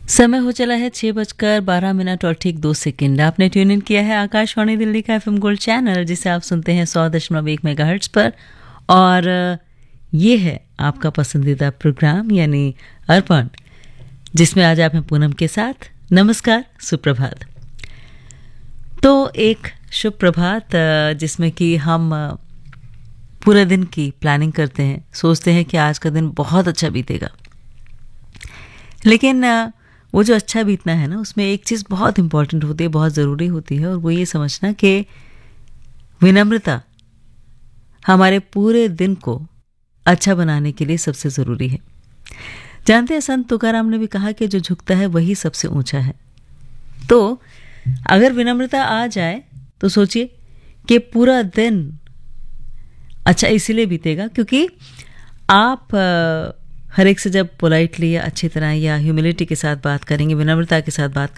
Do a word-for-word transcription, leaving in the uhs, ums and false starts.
समय हो चला है छः बजकर बारह मिनट और ठीक दो सेकंड। आपने ट्यून इन किया है आकाशवाणी दिल्ली का एफएम गोल्ड चैनल, जिसे आप सुनते हैं सौ दशमलव एक मेगाहर्ट्ज पर। और ये है आपका पसंदीदा प्रोग्राम यानी अर्पण, जिसमें आज आप हैं पूनम के साथ। नमस्कार, सुप्रभात। तो एक शुभ प्रभात जिसमें कि हम पूरे दिन की प्लानिंग करते हैं, सोचते हैं कि आज का दिन बहुत अच्छा बीतेगा, लेकिन वो जो अच्छा बीतना है ना, उसमें एक चीज़ बहुत इंपॉर्टेंट होती है, बहुत ज़रूरी होती है, और वो ये समझना कि विनम्रता हमारे पूरे दिन को अच्छा बनाने के लिए सबसे ज़रूरी है। जानते हैं, संत तुकाराम ने भी कहा कि जो झुकता है वही सबसे ऊंचा है। तो अगर विनम्रता आ जाए तो सोचिए कि पूरा दिन अच्छा इसीलिए बीतेगा क्योंकि आप हर एक से जब पोलाइटली या अच्छी तरह या ह्यूमिलिटी के साथ बात करेंगे, विनम्रता के साथ बात